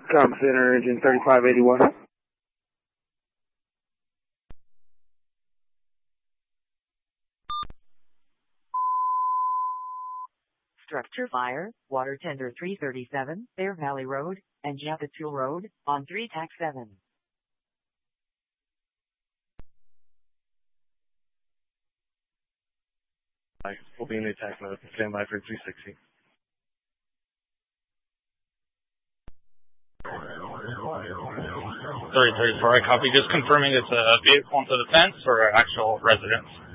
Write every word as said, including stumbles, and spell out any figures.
Com Center, engine thirty-five eighty-one. Structure fire, water tender three thirty-seven, Bear Valley Road, and Japatul Road, on three tax seven. We'll be in the attack mode. Stand by for three sixty. thirty thirty-four, I copy. Just confirming it's a vehicle into the fence or an actual residence.